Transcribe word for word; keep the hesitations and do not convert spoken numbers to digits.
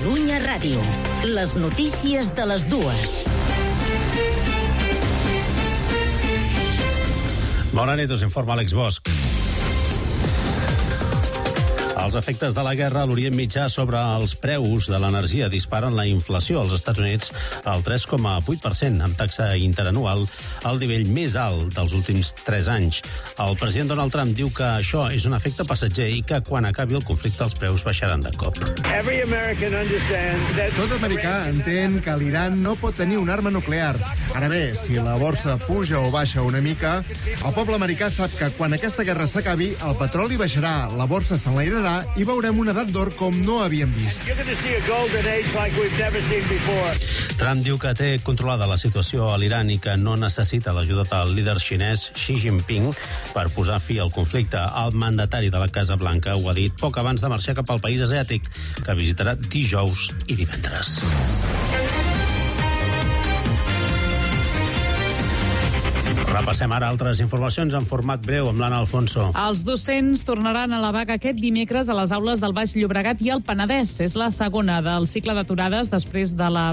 Catalunya Ràdio. Les notícies de les dues. Bona nit, us informa Àlex Bosch. Els efectes de la guerra a l'Orient Mitjà sobre els preus de l'energia disparen la inflació als Estats Units al tres coma vuit per cent, amb taxa interanual al nivell més alt dels últims tres anys. El president Donald Trump diu que això és un efecte passatger i que quan acabi el conflicte els preus baixaran de cop. Tot americà entén que l'Iran no pot tenir una arma nuclear. Ara bé, si la borsa puja o baixa una mica, el poble americà sap que quan aquesta guerra s'acabi, el petroli baixarà, la borsa s'enlairarà i veurem una edat d'or com no havíem vist. Trump diu que té controlada la situació a l'Iran i que no necessita l'ajuda del líder xinès Xi Jinping per posar fi al conflicte. El mandatari de la Casa Blanca ho ha dit poc abans de marxar cap al país asiàtic, que visitarà dijous i divendres. Repassem ara altres informacions en format breu amb l'Anna Alfonso. Els docents tornaran a la vaga aquest dimecres a les aules del Baix Llobregat i el Penedès. És la segona del cicle d'aturades després de la